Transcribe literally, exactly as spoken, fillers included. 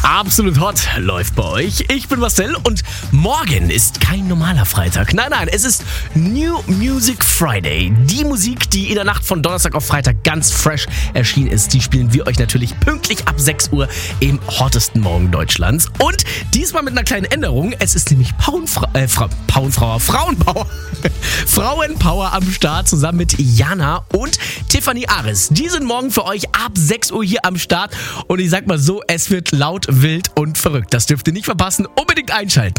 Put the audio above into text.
Absolut Hot läuft bei euch. Ich bin Marcel und morgen ist kein normaler Freitag. Nein, nein, es ist New Music Friday. Die Musik, die in der Nacht von Donnerstag auf Freitag ganz fresh erschienen ist, die spielen wir euch natürlich pünktlich ab sechs Uhr im hottesten Morgen Deutschlands. Und diesmal mit einer kleinen Änderung. Es ist nämlich Pauenfra- äh, Fra- Pauenfrauer, Frauenpower. Frauenpower am Start zusammen mit Jana und Tiffany Aris. Die sind morgen für euch ab sechs Uhr hier am Start. Und ich sag mal so, es wird laut, wild und verrückt. Das dürft ihr nicht verpassen. Unbedingt einschalten.